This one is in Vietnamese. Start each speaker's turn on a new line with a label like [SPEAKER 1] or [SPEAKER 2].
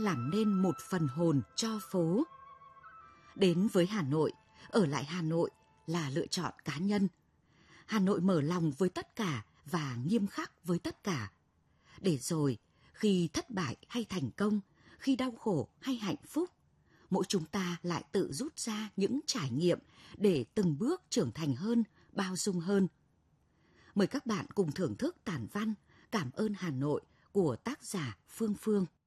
[SPEAKER 1] làm nên một phần hồn cho phố. Đến với Hà Nội, ở lại Hà Nội là lựa chọn cá nhân. Hà Nội mở lòng với tất cả và nghiêm khắc với tất cả. Để rồi, khi thất bại hay thành công, khi đau khổ hay hạnh phúc, mỗi chúng ta lại tự rút ra những trải nghiệm để từng bước trưởng thành hơn, bao dung hơn. Mời các bạn cùng thưởng thức tản văn Cảm ơn Hà Nội của tác giả Phương Phương.